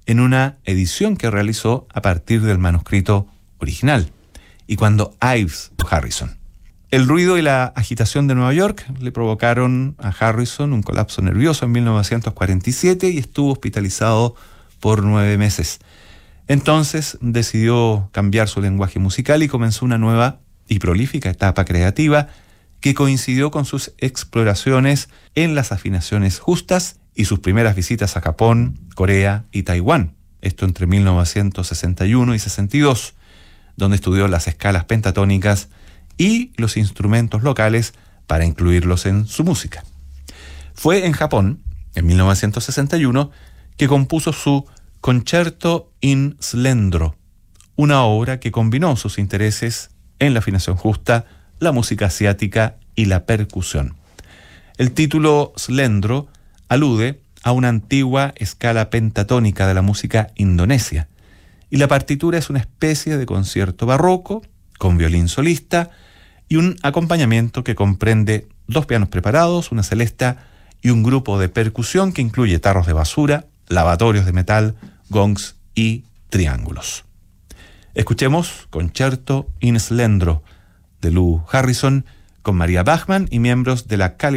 en una edición que realizó a partir del manuscrito original, y cuando Ives Harrison. El ruido y la agitación de Nueva York le provocaron a Harrison un colapso nervioso en 1947 y estuvo hospitalizado por 9 meses. Entonces decidió cambiar su lenguaje musical y comenzó una nueva y prolífica etapa creativa que coincidió con sus exploraciones en las afinaciones justas y sus primeras visitas a Japón, Corea y Taiwán. Esto entre 1961 y 62, donde estudió las escalas pentatónicas y los instrumentos locales para incluirlos en su música. Fue en Japón, en 1961, que compuso su Concerto in Slendro, una obra que combinó sus intereses en la afinación justa, la música asiática y la percusión. El título Slendro alude a una antigua escala pentatónica de la música indonesia, y la partitura es una especie de concierto barroco con violín solista y un acompañamiento que comprende 2 pianos preparados, una celesta y un grupo de percusión que incluye tarros de basura, lavatorios de metal, gongs y triángulos. Escuchemos Concerto in Slendro de Lou Harrison con Maria Bachmann y miembros de la